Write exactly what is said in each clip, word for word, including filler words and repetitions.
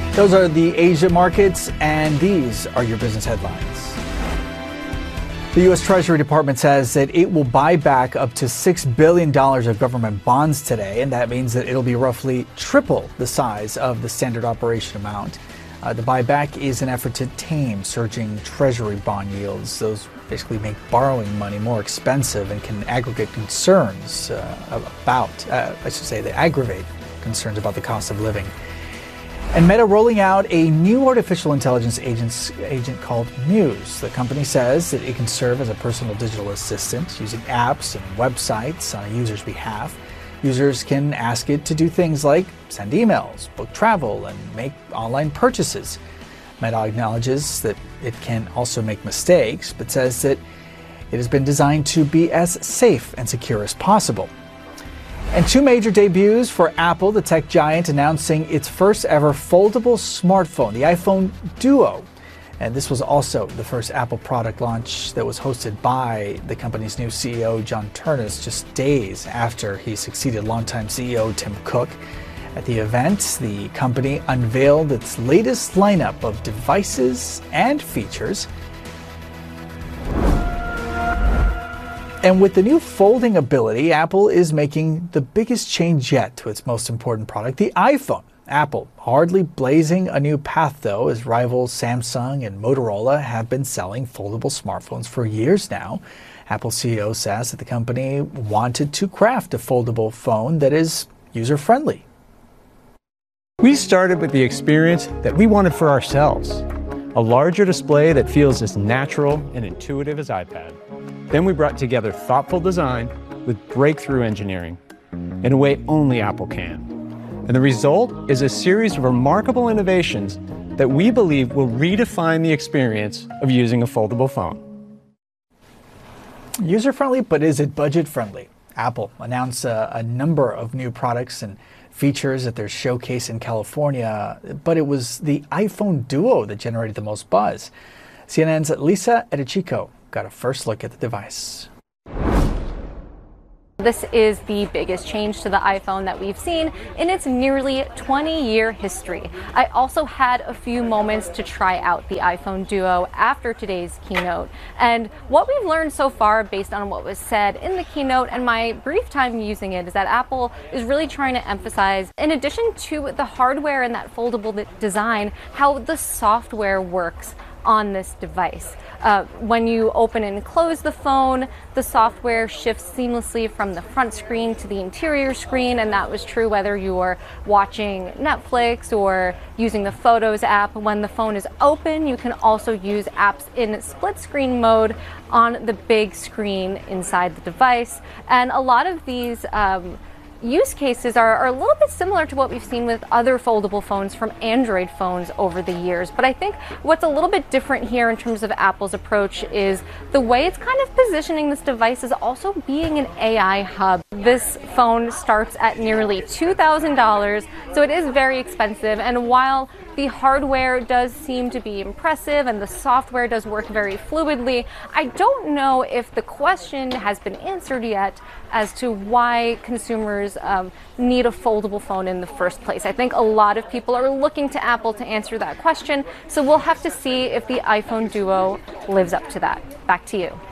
Those are the Asia markets, and these are your business headlines. The U S Treasury Department says that it will buy back up to six billion dollars of government bonds today, and that means that it'll be roughly triple the size of the standard operation amount. Uh, the buyback is an effort to tame surging Treasury bond yields. Those basically make borrowing money more expensive and can aggregate concerns uh, about, uh, I should say, they aggravate concerns about the cost of living. And Meta rolling out a new artificial intelligence agent, agent called Muse. The company says that it can serve as a personal digital assistant using apps and websites on a user's behalf. Users can ask it to do things like send emails, book travel, and make online purchases. Meta acknowledges that it can also make mistakes, but says that it has been designed to be as safe and secure as possible. And two major debuts for Apple, the tech giant announcing its first ever foldable smartphone, the iPhone Duo. And this was also the first Apple product launch that was hosted by the company's new C E O, John Ternus, just days after he succeeded longtime C E O Tim Cook. At the event, the company unveiled its latest lineup of devices and features. And with the new folding ability, Apple is making the biggest change yet to its most important product, the iPhone. Apple hardly blazing a new path, though, as rivals Samsung and Motorola have been selling foldable smartphones for years now. Apple C E O says that the company wanted to craft a foldable phone that is user-friendly. We started with the experience that we wanted for ourselves, a larger display that feels as natural and intuitive as iPad. Then we brought together thoughtful design with breakthrough engineering in a way only Apple can. And the result is a series of remarkable innovations that we believe will redefine the experience of using a foldable phone. User-friendly, but is it budget-friendly? Apple announced a, a number of new products and features at their showcase in California, but it was the iPhone Duo that generated the most buzz. C N N's Lisa Edichico got a first look at the device. This is the biggest change to the iPhone that we've seen in its nearly twenty-year history. I also had a few moments to try out the iPhone Duo after today's keynote. And what we've learned so far, based on what was said in the keynote and my brief time using it, is that Apple is really trying to emphasize, in addition to the hardware and that foldable design, how the software works on this device. Uh, when you open and close the phone, the software shifts seamlessly from the front screen to the interior screen, and that was true whether you were watching Netflix or using the Photos app. When the phone is open, you can also use apps in split screen mode on the big screen inside the device. And a lot of these um, use cases are, are a little bit similar to what we've seen with other foldable phones from Android phones over the years. But I think what's a little bit different here in terms of Apple's approach is the way it's kind of positioning this device as also being an A I hub. This phone starts at nearly two thousand dollars, so it is very expensive. And while the hardware does seem to be impressive and the software does work very fluidly, I don't know if the question has been answered yet as to why consumers um, need a foldable phone in the first place. I think a lot of people are looking to Apple to answer that question, so we'll have to see if the iPhone Duo lives up to that. Back to you.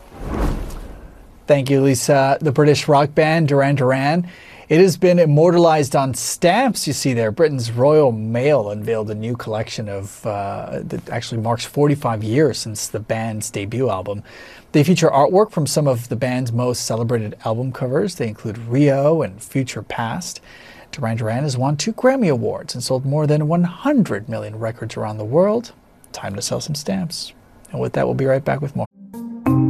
Thank you, Lisa. The British rock band Duran Duran, it has been immortalized on stamps. You see there, Britain's Royal Mail unveiled a new collection of uh, that actually marks forty-five years since the band's debut album. They feature artwork from some of the band's most celebrated album covers. They include Rio and Future Past. Duran Duran has won two Grammy Awards and sold more than one hundred million records around the world. Time to sell some stamps. And with that, we'll be right back with more.